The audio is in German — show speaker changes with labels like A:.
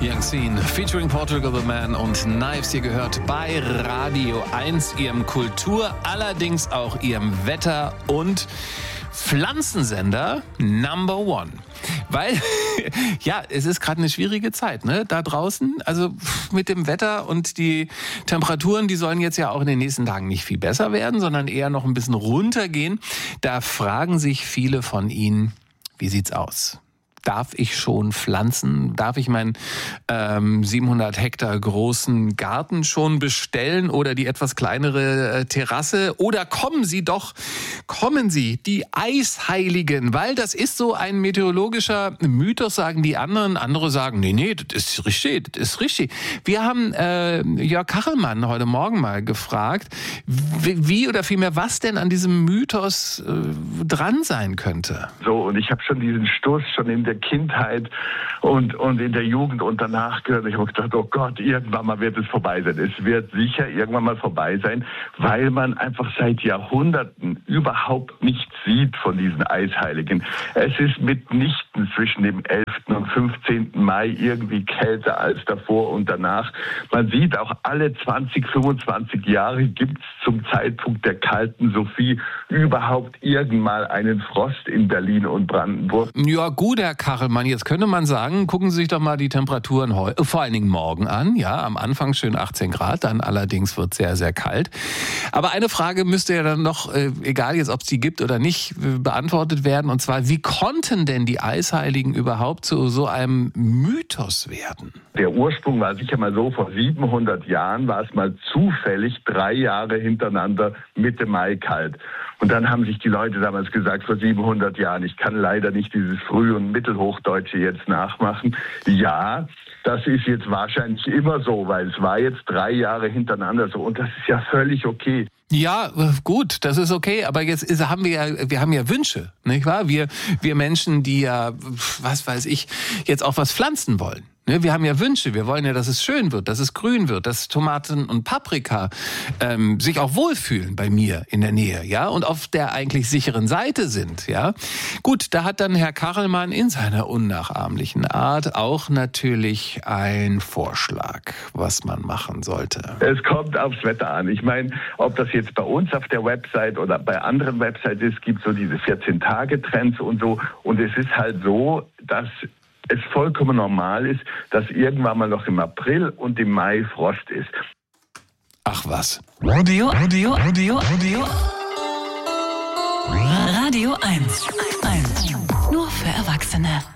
A: Young Scene featuring Portugal the Man und Knives. Ihr gehört bei Radio 1, Ihrem Kultur, allerdings auch Ihrem Wetter- und Pflanzensender Number One. Weil, ja, es ist gerade eine schwierige Zeit, ne, da draußen. Also mit dem Wetter und die Temperaturen, die sollen jetzt ja auch in den nächsten Tagen nicht viel besser werden, sondern eher noch ein bisschen runtergehen. Da fragen sich viele von Ihnen, wie sieht's aus? Darf ich schon pflanzen? Darf ich meinen 700 Hektar großen Garten schon bestellen oder die etwas kleinere Terrasse? Oder kommen Sie, die Eisheiligen, weil das ist so ein meteorologischer Mythos, sagen die anderen. Andere sagen, nee, das ist richtig. Wir haben Jörg Kachelmann heute Morgen mal gefragt, wie oder vielmehr, was denn an diesem Mythos dran sein könnte.
B: So, und ich habe schon diesen Stoß schon in der Kindheit und in der Jugend und danach gehört. Ich habe gedacht, oh Gott, irgendwann mal wird es vorbei sein. Es wird sicher irgendwann mal vorbei sein, weil man einfach seit Jahrhunderten überhaupt nichts sieht von diesen Eisheiligen. Es ist mitnichten zwischen dem 11. und 15. Mai irgendwie kälter als davor und danach. Man sieht auch alle 20, 25 Jahre gibt es zum Zeitpunkt der kalten Sophie überhaupt irgendwann einen Frost in Berlin und Brandenburg.
A: Ja gut, Herr Kachelmann, jetzt könnte man sagen, gucken Sie sich doch mal die Temperaturen vor allen Dingen morgen an. Ja, am Anfang schön 18 Grad, dann allerdings wird es sehr, sehr kalt. Aber eine Frage müsste ja dann noch, egal jetzt, ob es die gibt oder nicht, beantwortet werden. Und zwar, wie konnten denn die Eisheiligen überhaupt zu so einem Mythos werden?
B: Der Ursprung war sicher mal so, vor 700 Jahren war es mal zufällig 3 Jahre hintereinander Mitte Mai kalt. Und dann haben sich die Leute damals gesagt, vor 700 Jahren, ich kann leider nicht dieses Früh- und Mittelhochdeutsche jetzt nachmachen. Ja, das ist jetzt wahrscheinlich immer so, weil es war jetzt 3 Jahre hintereinander so. Und das ist ja völlig okay.
A: Ja, gut, das ist okay, aber jetzt haben wir haben ja Wünsche, nicht wahr? Wir Menschen, die ja, was weiß ich, jetzt auch was pflanzen wollen. Wir haben ja Wünsche, wir wollen ja, dass es schön wird, dass es grün wird, dass Tomaten und Paprika sich auch wohlfühlen bei mir in der Nähe, ja, und auf der eigentlich sicheren Seite sind, ja. Gut, da hat dann Herr Kachelmann in seiner unnachahmlichen Art auch natürlich einen Vorschlag, was man machen sollte.
B: Es kommt aufs Wetter an. Ich meine, ob das jetzt bei uns auf der Website oder bei anderen Websites ist, gibt so diese 14-Tage-Trends und so. Und es ist halt so, dass es vollkommen normal ist, dass irgendwann mal noch im April und im Mai Frost ist.
A: Ach was.
C: Radio 1. Nur für Erwachsene.